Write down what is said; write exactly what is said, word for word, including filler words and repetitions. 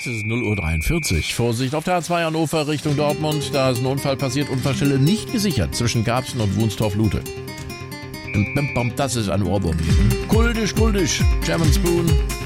es ist null Uhr dreiundvierzig. Vorsicht auf der A zwei Hannover Richtung Dortmund. Da ist ein Unfall passiert. Unfallstelle nicht gesichert zwischen Garbsen und Wunstorf-Lute. Das ist ein Ohrwurm. Kultisch, kultisch. German Spoon.